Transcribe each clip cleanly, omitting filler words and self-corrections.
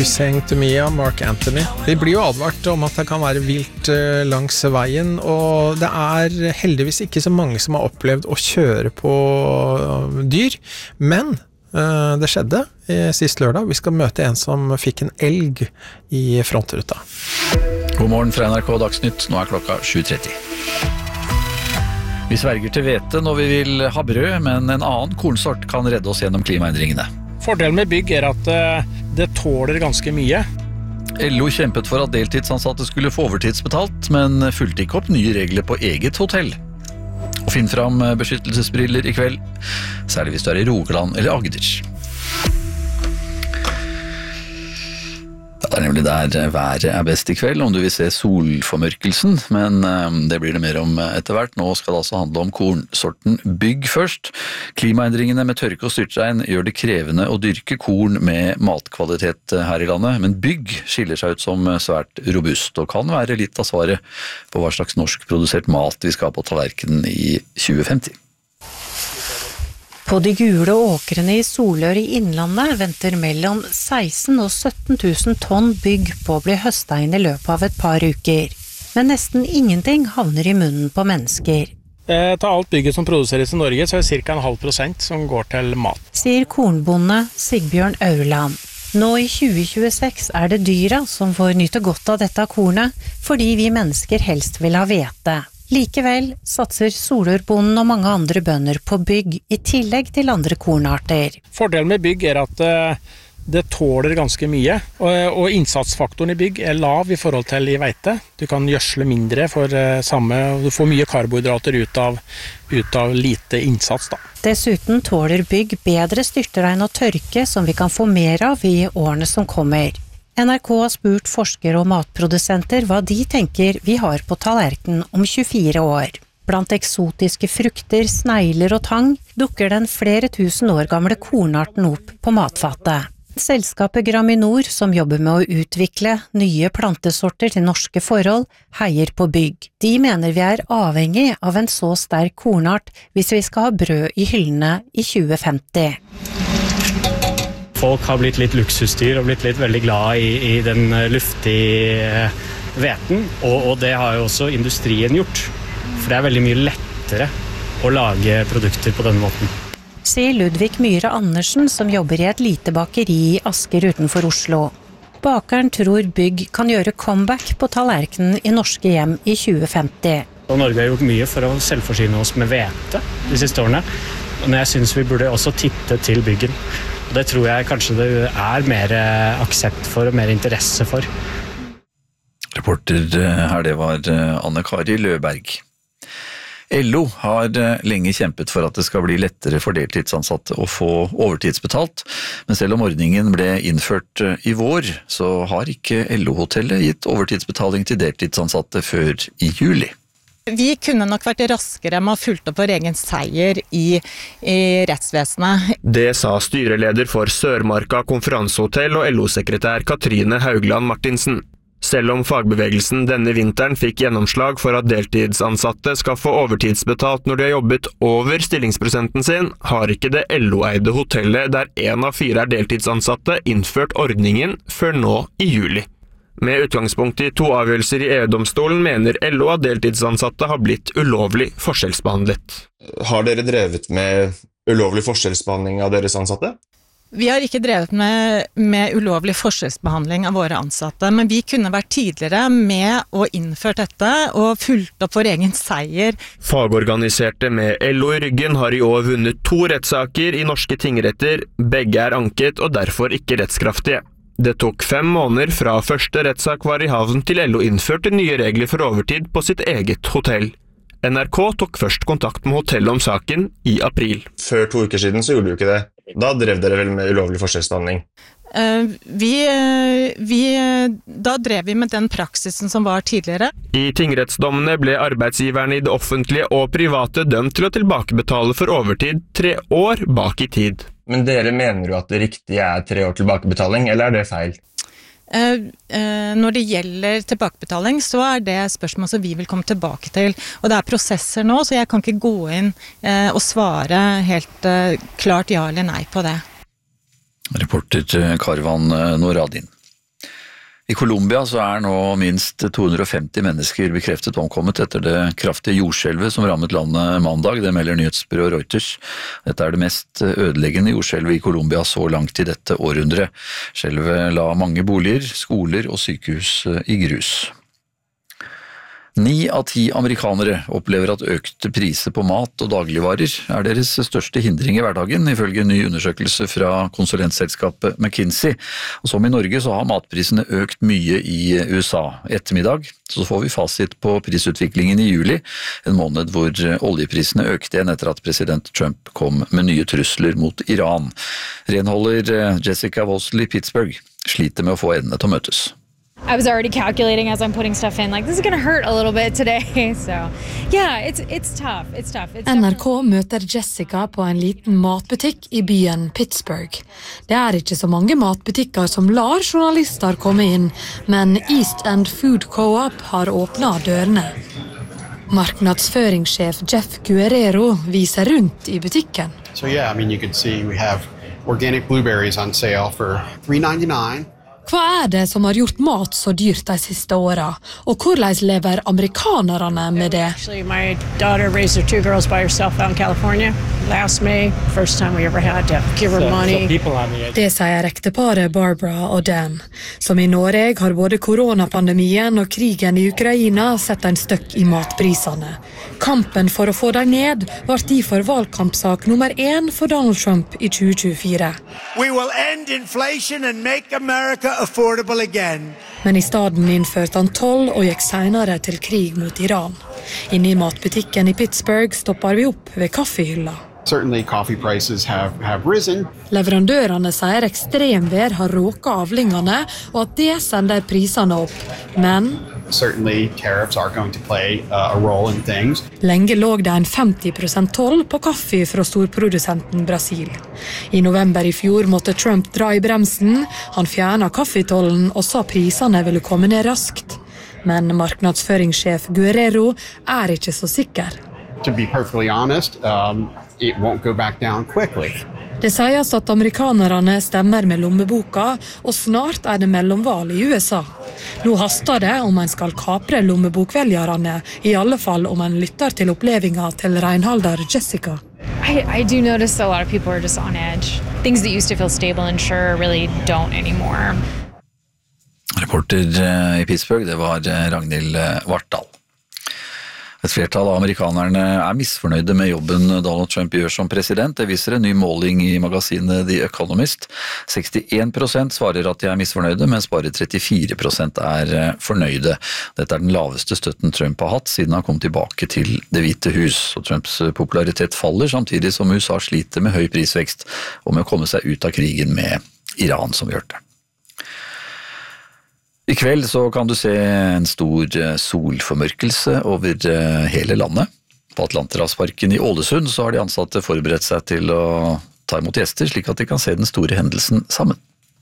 Hussein Temia, Mark Anthony. Vi blir jo advart om at det kan være vilt langs veien, og det heldigvis ikke så mange som har opplevd å kjøre på dyr, men det skjedde sist lørdag. Vi skal møte en som fikk en elg i frontruta. God morgen fra NRK Dagsnytt, nå klokka 7:30. Vi sverger til hvete når vi vil ha brød, men en annen kornsort kan redde oss gjennom klimaendringene. Fordelen med bygg at det tåler ganske mye. LO kjempet for at deltidsansatte skulle få overtidsbetalt, men fulgte ikke opp nye regler på eget hotell. Og finn fram beskyttelsesbriller i kveld, særlig hvis du i Rogaland eller Agder. Det nemlig der været best i kveld, om du vil se solformørkelsen, men det blir det mer om etter hvert. Nå skal det altså handle om kornsorten bygg først. Klimaendringene med tørke og styrtregn gjør det krevende å dyrke korn med matkvalitet her i landet, men bygg skiller seg ut som svært robust, og kan være litt av svaret på hva slags norskprodusert mat vi skal ha på tallerkenen i 2050. På de gule åkrene i Solør i Innlandet venter mellom 16 og 17 000 tonn bygg på å bli høstet inn i løpet av et par uker. Men nesten ingenting havner i munnen på mennesker. Til alt bygget som produseres i Norge, så det ca. 0,5% som går til mat. Sier kornbonde Sigbjørn Aurland. Nå i 2026 det dyra som får nyte godt av dette kornet, fordi vi mennesker helst vil ha hvete. Likevel satser Solørbonden og mange andre bønder på bygg i tillegg til andre kornarter. Fordelen med bygg at det tåler ganske mye, og innsatsfaktoren i bygg lav i forhold til i hvete. Du kan gjødsle mindre for samme, og du får mye karbohydrater ut av lite innsats da. Dessuten tåler bygg bedre styrtregn og tørke som vi kan få mer av i årene som kommer. NRK har spurt forskere og matprodusenter hva de tenker vi har på tallerkenen om 24 år. Blant eksotiske frukter, snegler og tang dukker den flere tusen år gamle kornarten opp på matfatet. Selskapet Graminor, som jobber med å utvikle nye plantesorter til norske forhold, heier på bygg. De mener vi avhengig av en så sterk kornart hvis vi skal ha brød i hyllene i 2050. Folk har blitt litt luksusdyr og blitt litt veldig glad i den luftige hveten, og det har jo også industrien gjort. For det veldig mye lettere å lage produkter på denne måten. Sier Ludvig Myhre Andersen, som jobber i et lite bakeri i Asker utenfor Oslo. Bakeren tror bygg kan gjøre comeback på tallerkenen i norske hjem i 2050. Og Norge har gjort mye for å selvforsyne oss med hvete de siste årene, men jeg synes vi burde også titte til byggen. Og det tror jeg kanskje det mer aksept for og mer interesse for. Reporter her, det var Anne-Kari Løberg. LO har lenge kjempet for at det skal bli lettere for deltidsansatte å få overtidsbetalt, men selv om ordningen ble innført i vår, så har ikke LO-hotellet gitt overtidsbetaling til deltidsansatte før i juli. Vi kunne nok vært raskere med å fulgt opp vår egen seier i rettsvesenet. Det sa styreleder for Sørmarka konferansehotell og LO-sekretær Katrine Haugland Martinsen. Selv om fagbevegelsen denne vinteren fikk gjennomslag for at deltidsansatte skal få overtidsbetalt når de har jobbet over stillingsprosenten sin, har ikke det LO-eide hotellet der 1 av 4 deltidsansatte innført ordningen før nå i juli. Med utgangspunkt i 2 avgjørelser i EU-domstolen mener LO at deltidsansatte har blitt ulovlig forskjellsbehandlet. Har dere drevet med ulovlig forskjellsbehandling av deres ansatte? Vi har ikke drevet med ulovlig forskjellsbehandling av våre ansatte, men vi kunne vært tidligere med å innføre dette og fulgt opp vår egen seier. Fagorganiserte med LO i ryggen har i år vunnet 2 rettssaker i norske tingretter. Begge anket og derfor ikke rettskraftige. Det tok 5 måneder fra første rettssak var i havn til LO innførte nye regler for overtid på sitt eget hotell. NRK tok først kontakt med hotellet om saken i april. Før 2 uker siden så gjorde du ikke det. Da drev dere vel med ulovlig forskjellsbehandling? Da drev vi med den praksisen som var tidligere. I tingrettsdommene ble arbeidsgiverne i det offentlige og private dømt til å tilbakebetale for overtid 3 år bak i tid. Men dere mener jo at det riktige 3 år tilbakebetaling, eller det feil? Når det gjelder tilbakebetaling, så det spørsmål som vi vil komme tilbake til. Og det prosesser nå, så jeg kan ikke gå inn og svare helt klart ja eller nei på det. Reporter Karvan Noradin. I Colombia så nå minst 250 mennesker bekreftet omkommet etter det kraftige jordskjelvet som rammet landet mandag, det melder nyhetsbyrået Reuters. Dette det mest ødeleggende jordskjelvet i Colombia så langt i dette århundret. Skjelvet la mange boliger, skoler og sykehus i grus. 9 av 10 amerikanere opplever at økte priser på mat og dagligvarer deres største hindring i hverdagen, ifølge en ny undersøkelse fra konsulentselskapet McKinsey. Og som i Norge så har matprisene økt mye i USA. Ettermiddag så får vi fasit på prisutviklingen i juli, en måned hvor oljeprisene økte igjen etter at president Trump kom med nye trusler mot Iran. Renholder Jessica Vosley i Pittsburgh sliter med å få endene til å møtes. I was already calculating as I'm putting stuff in, like this is going to hurt a little bit today. So, yeah, it's tough. It's NRK møter Jessica på en liten matbutikk i byen Pittsburgh. Det ikke så mange matbutikker som lar journalister komme inn, men East End Food Co-op har åpnet dørene. Marknadsføringssjef Jeff Guerrero viser rundt i butikken. So yeah, I mean you can see we have organic blueberries on sale for $3.99. Hva det som har gjort mat så dyrt de siste årene, og hvordan lever amerikanerne med det? Actually, my daughter raised her 2 girls by herself out in California. Last May, first time we ever had to give her money. Det sier ekteparet Barbara og Dan, som i Norge har både koronapandemien og krigen i Ukraina sett en støkk i matprisene. Kampen for å få dem ned var derfor valgkampsak nummer 1 for Donald Trump i 2024. We will end inflation and make America affordable again. Men i staden innførte han toll og gikk senere til krig mot Iran. Inne i matbutikken i Pittsburgh stopper vi opp ved kaffehylla. Certainly coffee prices have risen. Leverandørene sier ekstremvær har råket avlingene, og at det sender prisene opp. Men certainly tariffs are going to play a role in things. Lenge lå det en 50% toll på kaffe fra storprodusenten Brasil. I november i fjor måtte Trump dra i bremsen. Han fjernet kaffetollen og sa prisene ville komme ned raskt. Men marknadsføringssjef Guerrero ikke så sikker. To be perfectly honest, it won't go back down quickly. Det sies at amerikanerne stemmer med lommeboka, og snart det mellomvalg i USA. Nå haster det om en skal kapre lommebokvelgerne, i alle fall om en lytter til opplevelsen til renholder Jessica. I do notice a lot of people are just on edge. Things that used to feel stable and sure really don't anymore. Reporter i Pittsburgh, det var Ragnhild Vartdal. Et flertall av amerikanerne misfornøyde med jobben Donald Trump gjør som president. Det viser en ny måling i magasinet The Economist. 61% svarer at de misfornøyde, mens bare 34% fornøyde. Dette den laveste støtten Trump har hatt siden han kom tilbake til Det hvite hus. Og Trumps popularitet faller samtidig som USA sliter med høy prisvekst og med å komme seg ut av krigen med Iran, som vi hørte. I kveld så kan du se en stor solformørkelse over hele landet. På Atlanterhavsparken i Ålesund så har de ansatte forberedt seg til å ta imot gjester, slik at de kan se den store hendelsen sammen.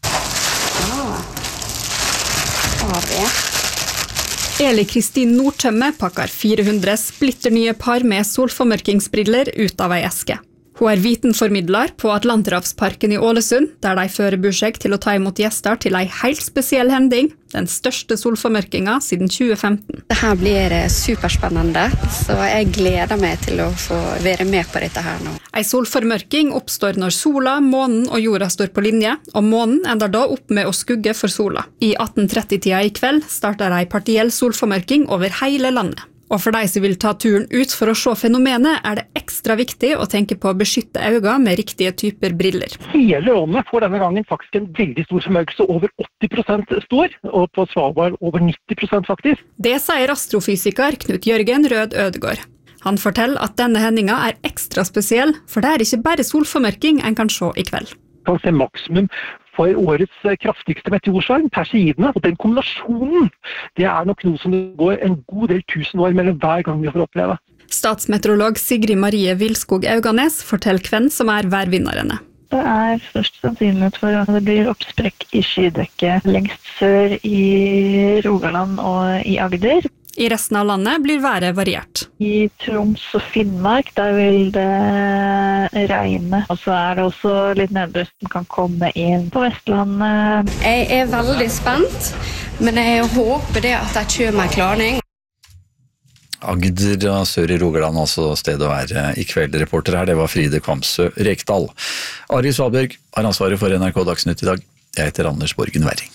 Eli Kristin Nordtømme pakker 400 splitter nye par med solformørkingsbriller ut av ei eske. Hun vitenformidler på Atlanterhavsparken i Ålesund, der de fører seg til å ta imot gjester til en helt spesiell hending, den største solformørkingen siden 2015. Dette blir superspennende, så jeg gleder meg til å få være med på dette her nå. En solformørking oppstår når sola, månen og jorda står på linje, og månen ender da opp med å skugge for sola. I 1830-tida i kveld starter en partiell solformørking over hele landet. Og for de som vil ta turen ut for å se fenomenet, det ekstra viktig å tenke på å beskytte øynene med riktige typer briller. Hele landet får denne gangen faktisk en veldig stor formørkelse, over 80% står, og på Svalbard over 90% faktisk. Det sier astrofysiker Knut Jørgen Rød Ødegård. Han forteller at denne hendingen ekstra spesiell, for det ikke bare solformørking en kan se i kveld. Man kan se maksimum for årets kraftigste meteorsvarm, Perseidene, og den kombinasjonen, det nok noe som det går en god del tusen år mellom hver gang vi får oppleve. Statsmeteorolog Sigrid Marie Vilskog Auganes forteller hvem som værvinnerne. Det størst sannsynlighet for at det blir oppsprekk i skydekket lengst sør i Rogaland og i Agder. I resten av landet blir været variert. I Troms og Finnmark, der vil det regne. Og så det også litt nedbør som kan komme inn på Vestlandet. Jeg veldig spent. Men jeg håper det at det kommer en klarning. Agder og sør i Rogaland, altså sted å være i kveld. Reporter her, det var Fride Kvamsø Rekdal. Ari Svalbjørg har ansvaret for NRK Dagsnytt i dag. Jeg heter Anders Borgen Werring.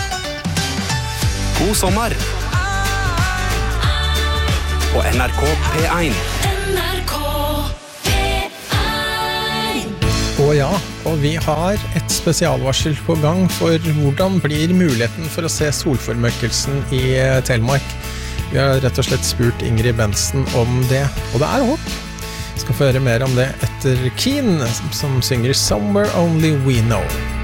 God sommer på NRK P1. Og ja, og vi har et spesialvarsel på gang for hvordan blir muligheten for å se solformørkelsen i Telemark. Vi har rett og slett spurt Ingrid Bensen om det, og det er håp. Vi skal få høre mer om det etter Keen, som synger Somewhere Only We Know.